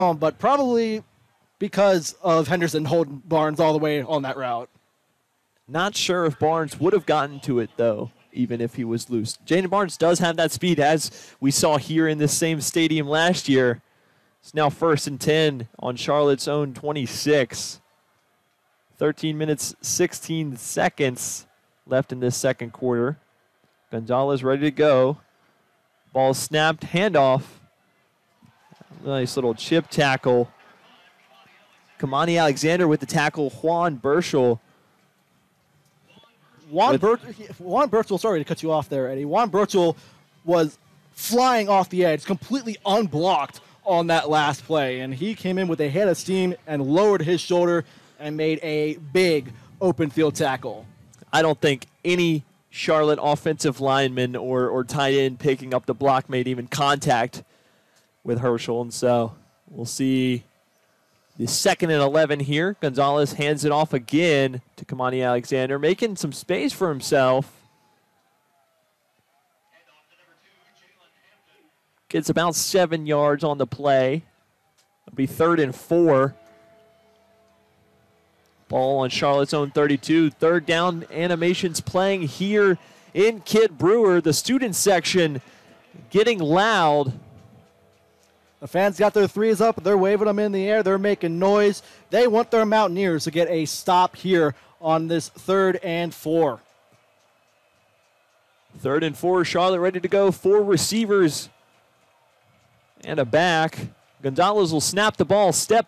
but probably because of Henderson holding Barnes all the way on that route. Not sure if Barnes would have gotten to it, though, even if he was loose. Jaden Barnes does have that speed, as we saw here in this same stadium last year. It's now 1st and 10 on Charlotte's own 26. 13 minutes, 16 seconds left in this second quarter. Gonzalez ready to go. Ball snapped, handoff. Nice little chip tackle. Kamani Alexander with the tackle. Juan Burchell. Juan Burchell, sorry to cut you off there, Eddie. Juan Burchell was flying off the edge, completely unblocked on that last play. And he came in with a head of steam and lowered his shoulder and made a big open field tackle. I don't think any Charlotte offensive lineman or tight end picking up the block made even contact with Herschel. And so we'll see the 2nd and 11 here. Gonzalez hands it off again to Kamani Alexander, making some space for himself. Gets about 7 yards on the play. It'll be 3rd and 4. Ball on Charlotte's own 32. 3rd down animations playing here in Kid Brewer. The student section getting loud. The fans got their threes up. They're waving them in the air. They're making noise. They want their Mountaineers to get a stop here on this 3rd and 4. 3rd and 4. Charlotte ready to go. 4 receivers and a back. Gonzalez will snap the ball, step